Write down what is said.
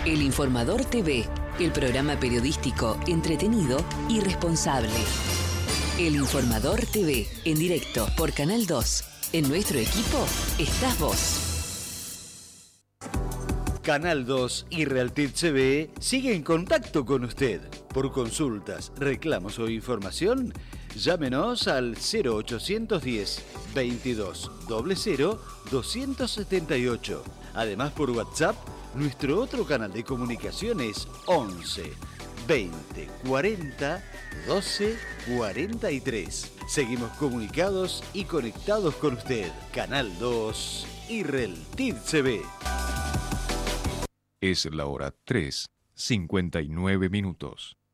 El Informador TV, el programa periodístico entretenido y responsable. El Informador TV, en directo por Canal 2. En nuestro equipo estás vos. Canal 2 y Realtit TV sigue en contacto con usted. Por consultas, reclamos o información, llámenos al 0810 22 00 278. Además, por WhatsApp, nuestro otro canal de comunicación es 11 20 40 12 43. Seguimos comunicados y conectados con usted. Canal 2 y Realtit TV. Es la hora 3:59.